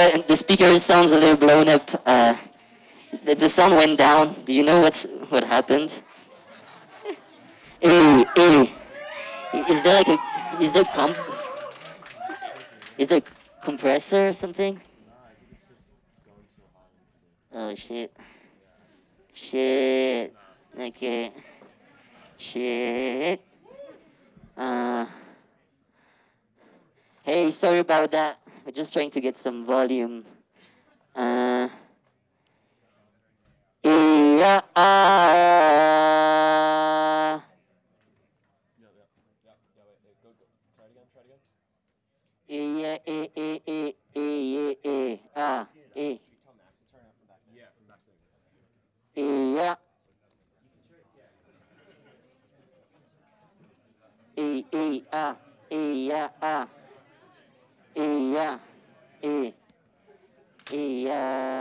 the speaker sounds a little blown up. The sound went down. Do you know what happened? Hey, is there like a is there comp is there compressor or something? Oh shit. Shit. Okay. Shit. Uh. Hey, sorry about that. We're just trying to get some volume. Uh. Yeah. Yeah. Eh. Yeah. Yeah. Yeah. Yeah.